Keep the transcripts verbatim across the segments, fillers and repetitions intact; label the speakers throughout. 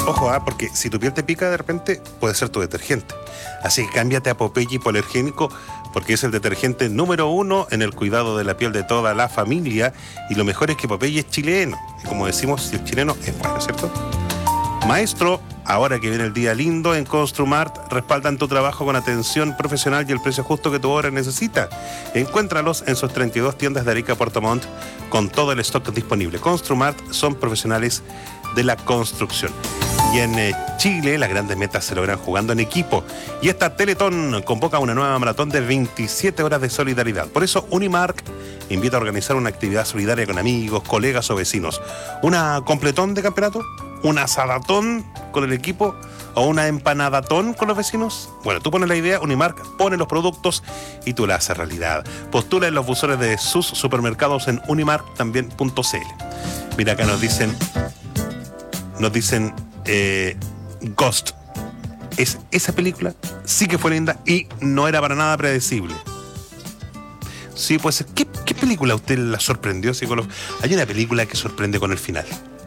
Speaker 1: Ojo, ¿ah? Porque si tu piel te pica de repente, puede ser tu detergente. Así que cámbiate a Popeye Hipoalergénico, porque es el detergente número uno en el cuidado de la piel de toda la familia. Y lo mejor es que Popeye es chileno. Y como decimos, si es chileno, es bueno, ¿cierto? Maestro, ahora que viene el día lindo, en Construmart respaldan tu trabajo con atención profesional y el precio justo que tu obra necesita. Encuéntralos en sus treinta y dos tiendas de Arica, Puerto Montt, con todo el stock disponible. Construmart son profesionales de la construcción. Y en eh, Chile las grandes metas se logran jugando en equipo. Y esta Teletón convoca una nueva maratón de veintisiete horas de solidaridad. Por eso Unimark invita a organizar una actividad solidaria con amigos, colegas o vecinos. ¿Una completón de campeonato? ¿Un asadatón con el equipo? ¿O una empanadatón con los vecinos? Bueno, tú pones la idea, Unimark pone los productos y tú la haces realidad. Postula en los buzones de sus supermercados en unimark también punto c l. Mira, acá nos dicen... Nos dicen... Eh, Ghost. Es, esa película sí que fue linda y no era para nada predecible. Sí, pues, ¿qué, qué película a usted la sorprendió? Así con los... Hay una película que sorprende con el final.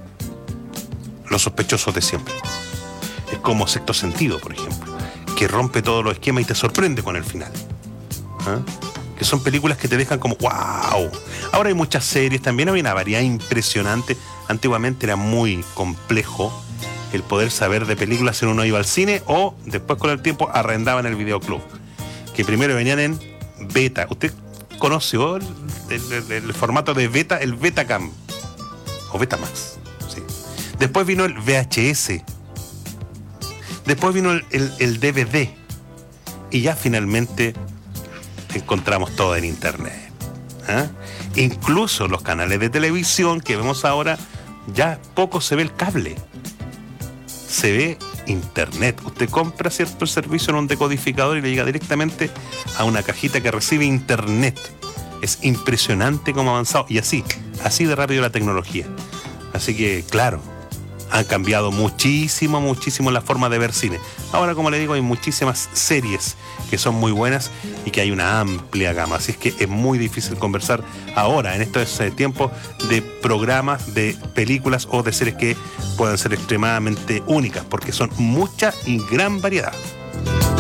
Speaker 1: Los sospechosos de siempre. Es como Sexto Sentido, por ejemplo, que rompe todos los esquemas y te sorprende con el final. ¿Ah? Que son películas que te dejan como ¡wow! Ahora hay muchas series, también hay una variedad impresionante. Antiguamente era muy complejo el poder saber de películas si uno iba al cine o después con el tiempo arrendaba en el videoclub, que primero venían en beta. ¿Usted conoció el, el, el, el formato de beta, el Betacam o Betamax? Sí. Después vino el V H S, después vino el, el, el D V D y ya finalmente encontramos todo en internet. ¿Ah? Incluso los canales de televisión que vemos ahora, ya poco se ve el cable, se ve internet. Usted compra cierto servicio en un decodificador y le llega directamente a una cajita que recibe internet. Es impresionante cómo ha avanzado y así, así de rápido la tecnología. Así que, claro, han cambiado muchísimo, muchísimo la forma de ver cine. Ahora, como le digo, hay muchísimas series que son muy buenas y que hay una amplia gama. Así es que es muy difícil conversar ahora, en estos eh, tiempos, de programas, de películas o de series que puedan ser extremadamente únicas, porque son mucha y gran variedad.